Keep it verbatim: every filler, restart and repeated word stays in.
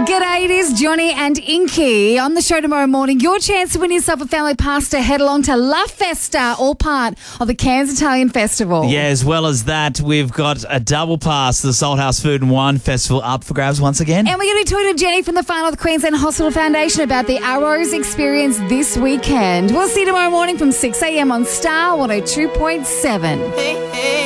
G'day, it is Johnny and Inky on the show tomorrow morning. Your chance to win yourself a family pass to head along to La Festa, all part of the Cairns Italian Festival. Yeah, as well as that, we've got a double pass to the Salthouse Food and Wine Festival up for grabs once again. And we're going to be talking to Jenny from the Far North Queensland Hospital Foundation about the Arrows experience this weekend. We'll see you tomorrow morning from six a.m. on Star one oh two point seven. Hey, hey.